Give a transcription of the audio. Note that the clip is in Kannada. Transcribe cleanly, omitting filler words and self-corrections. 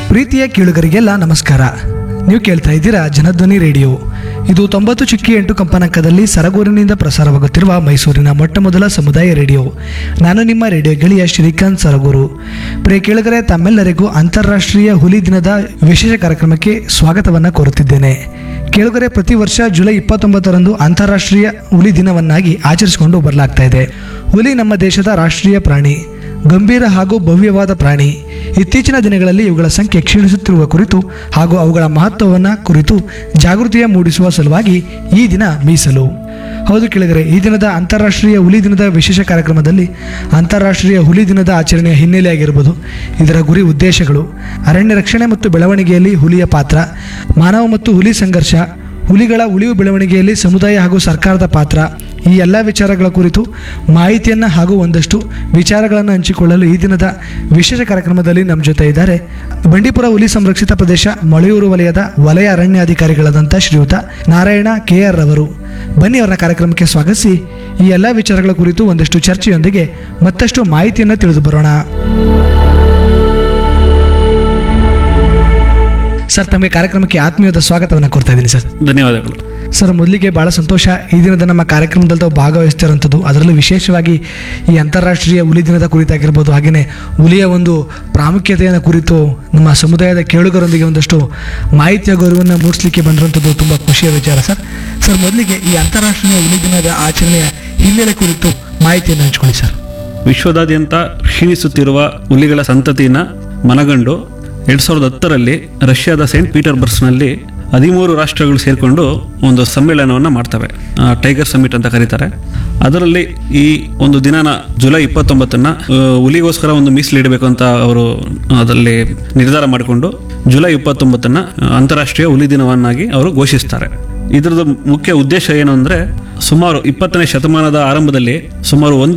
ಪ್ರೀತಿಯ ಕೇಳುಗರಿಗೆಲ್ಲ ನಮಸ್ಕಾರ. ನೀವು ಕೇಳ್ತಾ ಇದ್ದೀರಾ ಜನಧ್ವನಿ ರೇಡಿಯೋ. ಇದು 90.8 ಕಂಪನಾಂಕದಲ್ಲಿ ಸರಗೂರಿನಿಂದ ಪ್ರಸಾರವಾಗುತ್ತಿರುವ ಮೈಸೂರಿನ ಮೊಟ್ಟಮೊದಲ ಸಮುದಾಯ ರೇಡಿಯೋ. ನಾನು ನಿಮ್ಮ ರೇಡಿಯೋ ಗೆಳೆಯ ಶ್ರೀಕಾಂತ್ ಸರಗೂರು. ಪ್ರಿಯ ಕೇಳುಗರೆ, ತಮ್ಮೆಲ್ಲರಿಗೂ ಅಂತಾರಾಷ್ಟ್ರೀಯ ಹುಲಿ ದಿನದ ವಿಶೇಷ ಕಾರ್ಯಕ್ರಮಕ್ಕೆ ಸ್ವಾಗತವನ್ನು ಕೋರುತ್ತಿದ್ದೇನೆ. ಕೇಳುಗರೆ, ಪ್ರತಿ ವರ್ಷ ಜುಲೈ 29ರಂದು ಅಂತಾರಾಷ್ಟ್ರೀಯ ಹುಲಿ ದಿನವನ್ನಾಗಿ ಆಚರಿಸಿಕೊಂಡು ಬರಲಾಗ್ತಾ ಇದೆ. ಹುಲಿ ನಮ್ಮ ದೇಶದ ರಾಷ್ಟ್ರೀಯ ಪ್ರಾಣಿ, ಗಂಭೀರ ಹಾಗೂ ಭವ್ಯವಾದ ಪ್ರಾಣಿ. ಇತ್ತೀಚಿನ ದಿನಗಳಲ್ಲಿ ಇವುಗಳ ಸಂಖ್ಯೆ ಕ್ಷೀಣಿಸುತ್ತಿರುವ ಕುರಿತು ಹಾಗೂ ಅವುಗಳ ಮಹತ್ವವನ್ನು ಕುರಿತು ಜಾಗೃತಿಯ ಮೂಡಿಸುವ ಸಲುವಾಗಿ ಈ ದಿನ ಮೀಸಲು. ಹೌದು ಕೇಳಿದರೆ, ಈ ದಿನದ ಅಂತಾರಾಷ್ಟ್ರೀಯ ಹುಲಿ ದಿನದ ವಿಶೇಷ ಕಾರ್ಯಕ್ರಮದಲ್ಲಿ ಅಂತಾರಾಷ್ಟ್ರೀಯ ಹುಲಿ ದಿನದ ಆಚರಣೆಯ ಹಿನ್ನೆಲೆಯಾಗಿರ್ಬೋದು, ಇದರ ಗುರಿ ಉದ್ದೇಶಗಳು, ಅರಣ್ಯ ರಕ್ಷಣೆ ಮತ್ತು ಬೆಳವಣಿಗೆಯಲ್ಲಿ ಹುಲಿಯ ಪಾತ್ರ, ಮಾನವ ಮತ್ತು ಹುಲಿ ಸಂಘರ್ಷ, ಹುಲಿಗಳ ಉಳಿವು ಬೆಳವಣಿಗೆಯಲ್ಲಿ ಸಮುದಾಯ ಹಾಗೂ ಸರ್ಕಾರದ ಪಾತ್ರ, ಈ ಎಲ್ಲ ವಿಚಾರಗಳ ಕುರಿತು ಮಾಹಿತಿಯನ್ನು ಹಾಗೂ ಒಂದಷ್ಟು ವಿಚಾರಗಳನ್ನು ಹಂಚಿಕೊಳ್ಳಲು ಈ ದಿನದ ವಿಶೇಷ ಕಾರ್ಯಕ್ರಮದಲ್ಲಿ ನಮ್ಮ ಜೊತೆ ಇದ್ದಾರೆ ಬಂಡೀಪುರ ಹುಲಿ ಸಂರಕ್ಷಿತ ಪ್ರದೇಶ ಮಳೆಯೂರು ವಲಯದ ವಲಯ ಅರಣ್ಯಾಧಿಕಾರಿಗಳಾದಂಥ ಶ್ರೀಯುತ ನಾರಾಯಣ KR ರವರು. ಬನ್ನಿ, ಅವರ ಕಾರ್ಯಕ್ರಮಕ್ಕೆ ಸ್ವಾಗತಿಸಿ ಈ ಎಲ್ಲ ವಿಚಾರಗಳ ಕುರಿತು ಒಂದಷ್ಟು ಚರ್ಚೆಯೊಂದಿಗೆ ಮತ್ತಷ್ಟು ಮಾಹಿತಿಯನ್ನು ತಿಳಿದು ಬರೋಣ. ಸರ್, ತಮಗೆ ಕಾರ್ಯಕ್ರಮಕ್ಕೆ ಆತ್ಮೀಯವಾದ ಸ್ವಾಗತವನ್ನು ಕೊಡ್ತಾ ಇದ್ದೀನಿ ಸರ್. ಧನ್ಯವಾದಗಳು ಸರ್. ಮೊದಲಿಗೆ ಭಾಳ ಸಂತೋಷ, ಈ ದಿನದ ನಮ್ಮ ಕಾರ್ಯಕ್ರಮದಲ್ಲಿ ತಾವು ಭಾಗವಹಿಸ್ತಿರೋಂಥದ್ದು, ಅದರಲ್ಲೂ ವಿಶೇಷವಾಗಿ ಈ ಅಂತಾರಾಷ್ಟ್ರೀಯ ಹುಲಿ ದಿನದ ಕುರಿತಾಗಿರ್ಬೋದು, ಹಾಗೆಯೇ ಹುಲಿಯ ಒಂದು ಪ್ರಾಮುಖ್ಯತೆಯನ್ನು ಕುರಿತು ನಮ್ಮ ಸಮುದಾಯದ ಕೇಳುಗರೊಂದಿಗೆ ಒಂದಷ್ಟು ಮಾಹಿತಿಯ ಗೌರವವನ್ನು ಮೂಡಿಸಲಿಕ್ಕೆ ಬಂದಿರುವಂಥದ್ದು ತುಂಬ ಖುಷಿಯ ವಿಚಾರ ಸರ್. ಸರ್, ಮೊದಲಿಗೆ ಈ ಅಂತಾರಾಷ್ಟ್ರೀಯ ಹುಲಿ ದಿನದ ಆಚರಣೆಯ ಹಿನ್ನೆಲೆ ಕುರಿತು ಮಾಹಿತಿಯನ್ನು ಹಂಚ್ಕೊಳ್ಳಿ ಸರ್. ವಿಶ್ವದಾದ್ಯಂತ ಕ್ಷೀಣಿಸುತ್ತಿರುವ ಹುಲಿಗಳ ಸಂತತಿನ ಮನಗಂಡು 2010ರಲ್ಲಿ ರಷ್ಯಾದ ಸೇಂಟ್ ಪೀಟರ್ಬರ್ಗ್ನಲ್ಲಿ 13 ರಾಷ್ಟ್ರಗಳು ಸೇರಿಕೊಂಡು ಒಂದು ಸಮ್ಮೇಳನವನ್ನು ಮಾಡ್ತವೆ. ಟೈಗರ್ ಸಮಿಟ್ ಅಂತ ಕರೀತಾರೆ. ಅದರಲ್ಲಿ ಈ ಒಂದು ದಿನನ ಜುಲೈ 29ನ್ನ ಹುಲಿಗೋಸ್ಕರ ಒಂದು ಮೀಸಲಿಡಬೇಕು ಅಂತ ಅವರು ಅದರಲ್ಲಿ ನಿರ್ಧಾರ ಮಾಡಿಕೊಂಡು ಜುಲೈ 29ನ್ನ ಅಂತಾರಾಷ್ಟ್ರೀಯ ಹುಲಿ ದಿನವನ್ನಾಗಿ ಅವರು ಘೋಷಿಸ್ತಾರೆ. ಇದರದ್ದು ಮುಖ್ಯ ಉದ್ದೇಶ ಏನು ಅಂದರೆ, ಸುಮಾರು 20ನೇ ಶತಮಾನದ ಆರಂಭದಲ್ಲಿ ಸುಮಾರು